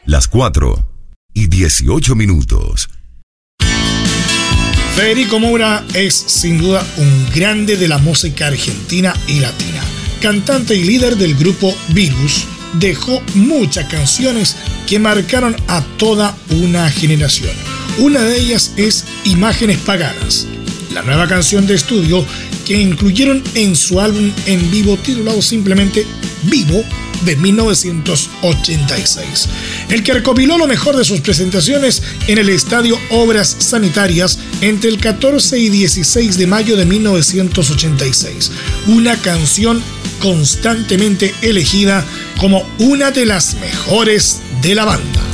Las 4:18. Federico Moura es sin duda un grande de la música argentina y latina. Cantante y líder del grupo Virus, dejó muchas canciones que marcaron a toda una generación. Una de ellas es Imágenes Paganas, la nueva canción de estudio que incluyeron en su álbum en vivo titulado simplemente Vivo de 1986, el que recopiló lo mejor de sus presentaciones en el Estadio Obras Sanitarias entre el 14 y 16 de mayo de 1986. Una canción constantemente elegida como una de las mejores de la banda.